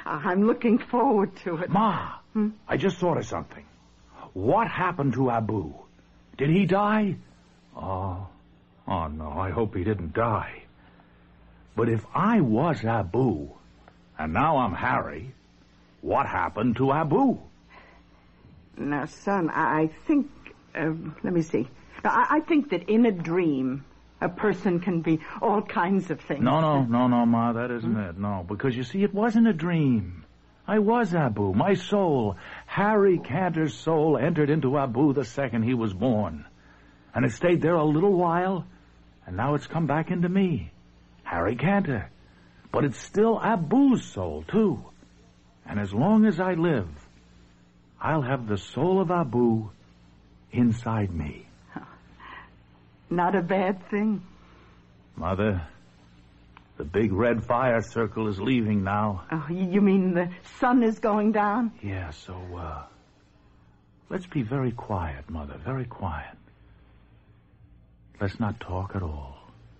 I'm looking forward to it. Ma, I just thought of something. What happened to Abu? Did he die? Oh, no, I hope he didn't die. But if I was Abu, and now I'm Harry, what happened to Abu? Now, son, I think... let me see. I think that in a dream, a person can be all kinds of things. No, Ma, that isn't it. No, because you see, it wasn't a dream. I was Abu. My soul, Harry Cantor's soul, entered into Abu the second he was born. And it stayed there a little while, and now it's come back into me, Harry Cantor. But it's still Abu's soul, too. And as long as I live, I'll have the soul of Abu inside me. Not a bad thing. Mother, the big red fire circle is leaving now. Oh, you mean the sun is going down? Yeah, so, let's be very quiet, Mother, very quiet. Let's not talk at all.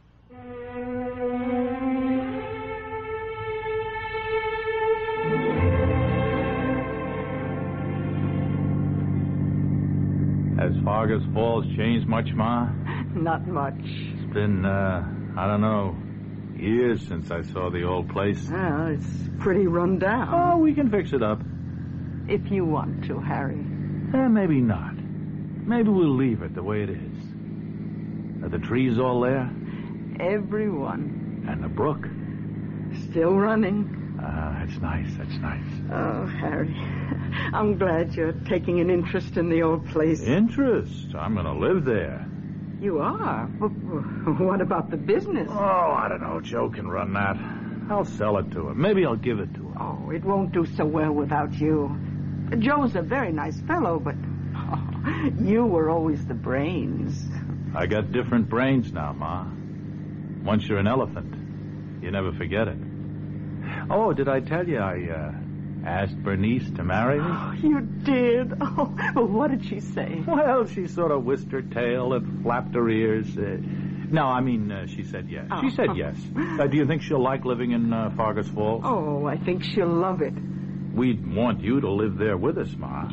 Has Fargus Falls changed much, Ma? Not much. It's been, I don't know, years since I saw the old place. Well, it's pretty run down. Oh, we can fix it up. If you want to, Harry. Maybe not. Maybe we'll leave it the way it is. Are the trees all there? Everyone. And the brook? Still running. That's nice, that's nice. Oh, Harry, I'm glad you're taking an interest in the old place. Interest? I'm going to live there. You are? What about the business? Oh, I don't know. Joe can run that. I'll sell it to him. Maybe I'll give it to him. Oh, it won't do so well without you. Joe's a very nice fellow, but you were always the brains. I got different brains now, Ma. Once you're an elephant, you never forget it. Oh, did I tell you I asked Bernice to marry me? Oh, you did? Oh, well, what did she say? Well, she sort of whisked her tail and flapped her ears. No, I mean, she said yes. Oh. She said yes. Do you think she'll like living in Fargus Falls? Oh, I think she'll love it. We'd want you to live there with us, Ma.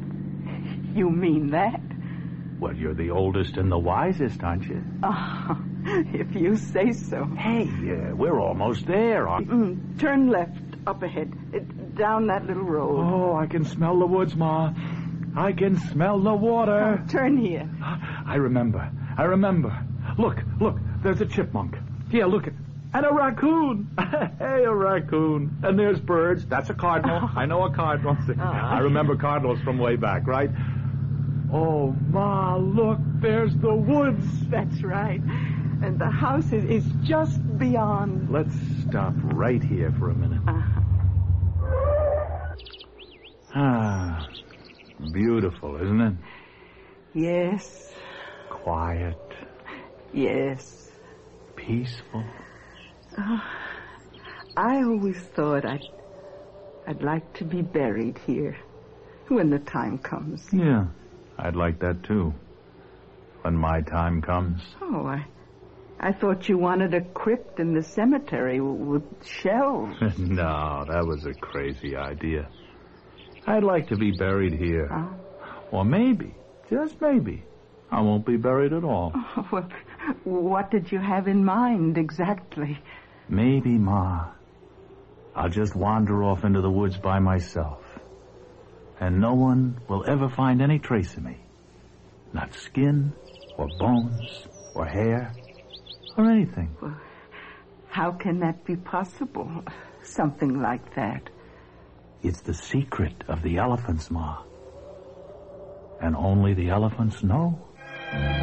You mean that? Well, you're the oldest and the wisest, aren't you? Oh, if you say so. Hey, we're almost there. Turn left, up ahead, down that little road. Oh, I can smell the woods, Ma. I can smell the water. Oh, turn here. I remember. Look, there's a chipmunk. Yeah, look at... And a raccoon. Hey, a raccoon. And there's birds. That's a cardinal. I know a cardinal. I remember cardinals from way back, right? Oh, Ma, look, there's the woods. That's right. And the house is just beyond. Let's stop right here for a minute. Ah, beautiful, isn't it? Yes. Quiet. Yes. Peaceful. I always thought I'd like to be buried here when the time comes. Yeah, I'd like that too. When my time comes. Oh, I thought you wanted a crypt in the cemetery with shells. No, that was a crazy idea. I'd like to be buried here. Oh. Or maybe, just maybe, I won't be buried at all. Oh, well, what did you have in mind exactly? Maybe, Ma, I'll just wander off into the woods by myself. And no one will ever find any trace of me. Not skin, or bones, or hair, or anything. Well, how can that be possible? Something like that. It's the secret of the elephants, Ma. And only the elephants know.